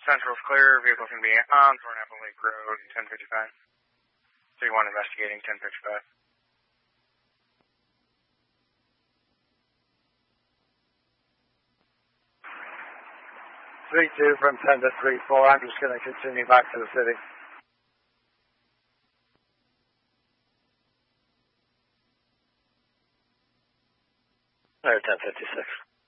Central's clear. Vehicles can be on Thornapple Lake Road, 1055. 3-1 investigating, 1055. 3-2 from 10 to 3-4. I'm just going to continue back to the city. There, 1056.